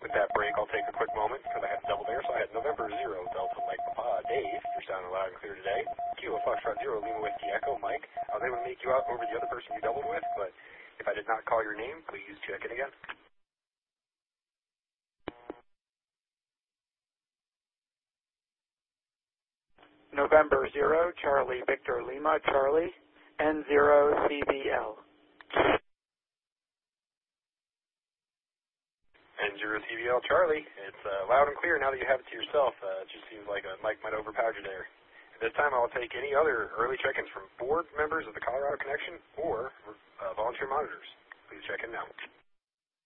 With that break, I'll take a quick moment because I had to double there, so I had November 0, Delta Mike Papa, Dave. You're sounding loud and clear today. Kilo Foxtrot 0, Lima Whiskey Echo, Mike. I was able to make you out over the other person you doubled with, but if I did not call your name, please check it again. November 0, Charlie Victor Lima, Charlie, N0CBL. N0CBL, Charlie. It's loud and clear now that you have it to yourself. It just seems like a mic might overpower you there. At this time, I'll take any other early check-ins from board members of the Colorado Connection or volunteer monitors. Please check in now.